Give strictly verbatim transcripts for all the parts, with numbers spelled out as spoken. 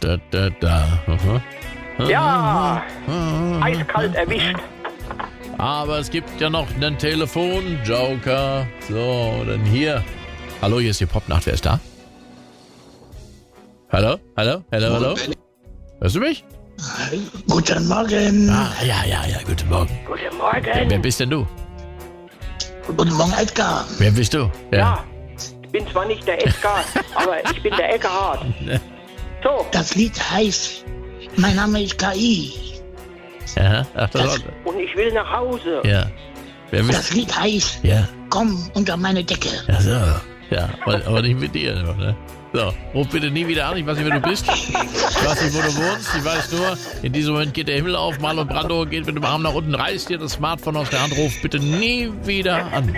Da, da, da. Aha. Ja, eiskalt erwischt. Aber es gibt ja noch einen Telefonjoker. So, dann hier. Hallo, hier ist die Popnacht. Wer ist da? Hallo? Hallo? Hallo? Hallo? Hörst du mich? Guten Morgen. Ah, ja, ja, ja. Guten Morgen. Guten Morgen. Wer, wer bist denn du? Guten Morgen, Edgar. Wer bist du? Ja, ich bin zwar nicht der Edgar, aber ich bin der Eckhardt. So, Das Lied heißt Mein Name ist K I. Ja, ach, das Das- war, und ich will nach Hause. ja. Wer bist Das Lied heißt Ja, Komm unter meine Decke. ja, so. Ja, aber, aber nicht mit dir. Ne? So, ruf bitte nie wieder an. Ich weiß nicht, wer du bist. Ich weiß nicht, wo du wohnst. Ich weiß nur, in diesem Moment geht der Himmel auf. Marlon Brando geht mit dem Arm nach unten, reißt dir das Smartphone aus der Hand, ruf bitte nie wieder an.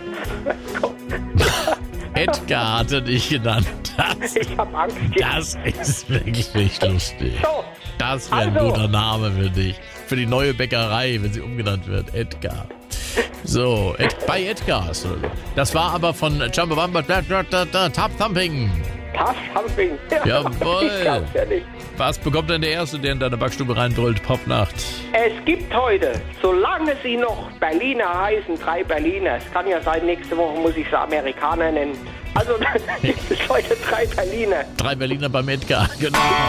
Edgar hatte dich genannt. Das, Ich hab Angst jetzt. das ist wirklich nicht lustig. So, Das wäre ein Also. guter Name für dich. Für die neue Bäckerei, wenn sie umgenannt wird. Edgar. So, Ed, bei Edgars. Das war aber von Chumbawamba Top Thumping. Tough Humping. Jawohl. Ich glaub's ja nicht. Was bekommt denn der Erste, der in deine Backstube reinbrüllt? Popnacht. Es gibt heute, solange sie noch Berliner heißen, drei Berliner. Es kann ja sein, nächste Woche muss ich sie Amerikaner nennen. Also gibt es heute drei Berliner. Drei Berliner beim Edgar, genau.